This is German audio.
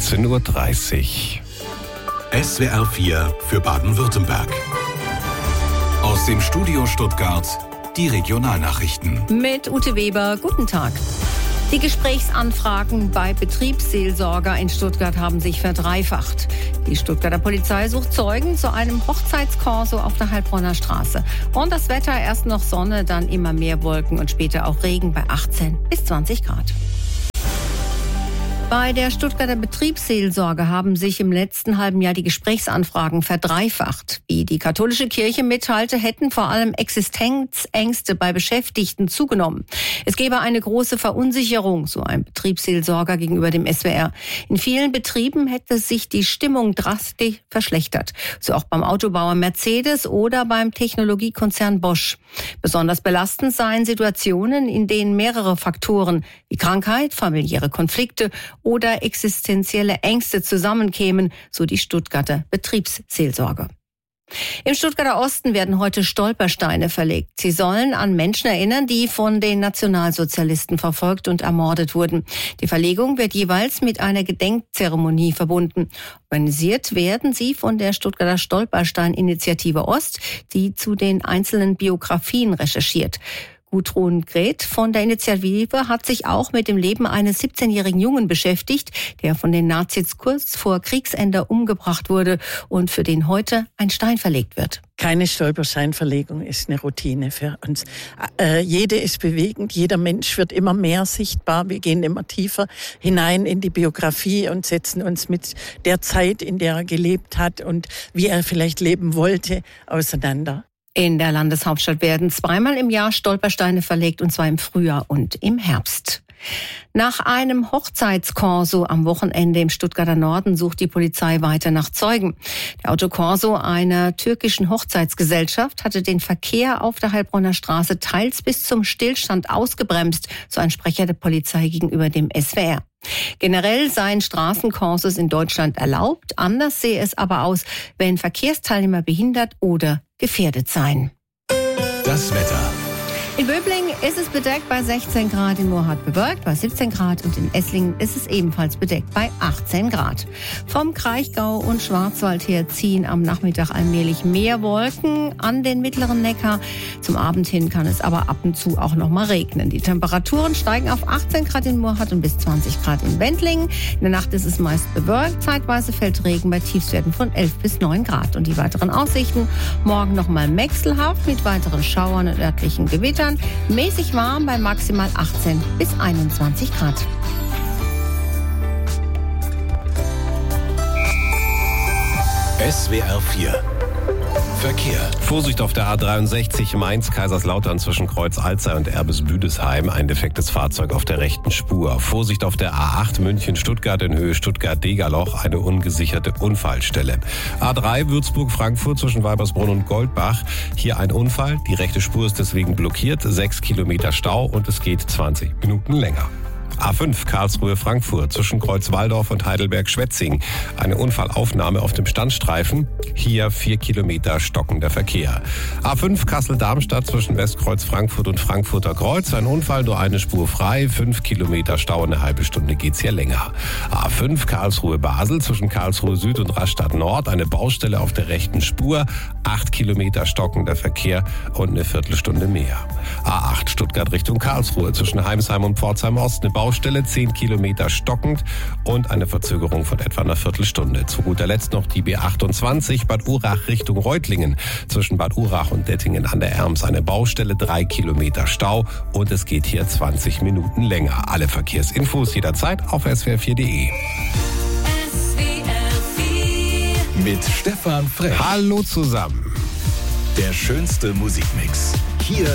13:30 Uhr. SWR 4 für Baden-Württemberg. Aus dem Studio Stuttgart die Regionalnachrichten. Mit Ute Weber, guten Tag. Die Gesprächsanfragen bei Betriebsseelsorger in Stuttgart haben sich verdreifacht. Die Stuttgarter Polizei sucht Zeugen zu einem Hochzeitskorso auf der Heilbronner Straße. Und das Wetter, erst noch Sonne, dann immer mehr Wolken und später auch Regen bei 18 bis 20 Grad. Bei der Stuttgarter Betriebsseelsorge haben sich im letzten halben Jahr die Gesprächsanfragen verdreifacht. Wie die katholische Kirche mitteilte, hätten vor allem Existenzängste bei Beschäftigten zugenommen. Es gebe eine große Verunsicherung, so ein Betriebsseelsorger gegenüber dem SWR. In vielen Betrieben hätte sich die Stimmung drastisch verschlechtert. So auch beim Autobauer Mercedes oder beim Technologiekonzern Bosch. Besonders belastend seien Situationen, in denen mehrere Faktoren wie Krankheit, familiäre Konflikte oder existenzielle Ängste zusammenkämen, so die Stuttgarter Betriebsseelsorge. Im Stuttgarter Osten werden heute Stolpersteine verlegt. Sie sollen an Menschen erinnern, die von den Nationalsozialisten verfolgt und ermordet wurden. Die Verlegung wird jeweils mit einer Gedenkzeremonie verbunden. Organisiert werden sie von der Stuttgarter Stolperstein-Initiative Ost, die zu den einzelnen Biografien recherchiert. Gudrun Greth von der Initiative hat sich auch mit dem Leben eines 17-jährigen Jungen beschäftigt, der von den Nazis kurz vor Kriegsende umgebracht wurde und für den heute ein Stein verlegt wird. Keine Stolpersteinverlegung ist eine Routine für uns. Jede ist bewegend, jeder Mensch wird immer mehr sichtbar. Wir gehen immer tiefer hinein in die Biografie und setzen uns mit der Zeit, in der er gelebt hat und wie er vielleicht leben wollte, auseinander. In der Landeshauptstadt werden zweimal im Jahr Stolpersteine verlegt, und zwar im Frühjahr und im Herbst. Nach einem Hochzeitskorso am Wochenende im Stuttgarter Norden sucht die Polizei weiter nach Zeugen. Der Autokorso einer türkischen Hochzeitsgesellschaft hatte den Verkehr auf der Heilbronner Straße teils bis zum Stillstand ausgebremst, so ein Sprecher der Polizei gegenüber dem SWR. Generell seien Straßenkorsos in Deutschland erlaubt, anders sehe es aber aus, wenn Verkehrsteilnehmer behindert oder gefährdet seien. Das Wetter. In Böblingen ist es bedeckt bei 16 Grad, in Moorhardt bewölkt bei 17 Grad und in Esslingen ist es ebenfalls bedeckt bei 18 Grad. Vom Kraichgau und Schwarzwald her ziehen am Nachmittag allmählich mehr Wolken an den mittleren Neckar. Zum Abend hin kann es aber ab und zu auch noch mal regnen. Die Temperaturen steigen auf 18 Grad in Moorhardt und bis 20 Grad in Wendlingen. In der Nacht ist es meist bewölkt, zeitweise fällt Regen bei Tiefstwerten von 11 bis 9 Grad. Und die weiteren Aussichten: morgen noch mal wechselhaft mit weiteren Schauern und örtlichen Gewittern. Mäßig warm bei maximal 18 bis 21 Grad. SWR 4 Verkehr. Vorsicht auf der A63 Mainz-Kaiserslautern zwischen Kreuz Alzey und Erbes-Büdesheim. Ein defektes Fahrzeug auf der rechten Spur. Vorsicht auf der A8 München-Stuttgart in Höhe Stuttgart-Degerloch. Eine ungesicherte Unfallstelle. A3 Würzburg-Frankfurt zwischen Weibersbrunn und Goldbach. Hier ein Unfall. Die rechte Spur ist deswegen blockiert. 6 Kilometer Stau und es geht 20 Minuten länger. A5 Karlsruhe-Frankfurt zwischen Kreuz-Walldorf und Heidelberg-Schwetzing. Eine Unfallaufnahme auf dem Standstreifen. Hier 4 Kilometer stockender Verkehr. A5 Kassel-Darmstadt zwischen Westkreuz-Frankfurt und Frankfurter Kreuz. Ein Unfall, nur eine Spur frei. 5 Kilometer Stau, eine halbe Stunde geht's hier länger. A5 Karlsruhe-Basel zwischen Karlsruhe Süd und Rastatt Nord. Eine Baustelle auf der rechten Spur. 8 Kilometer stockender Verkehr und eine Viertelstunde mehr. A8 Stuttgart Richtung Karlsruhe zwischen Heimsheim und Pforzheim Ost. Eine Baustelle, 10 Kilometer stockend und eine Verzögerung von etwa einer Viertelstunde. Zu guter Letzt noch die B28 Bad Urach Richtung Reutlingen. Zwischen Bad Urach und Dettingen an der Erms eine Baustelle, 3 Kilometer Stau und es geht hier 20 Minuten länger. Alle Verkehrsinfos jederzeit auf swr4.de. Mit Stefan Frech. Hallo zusammen. Der schönste Musikmix. Hier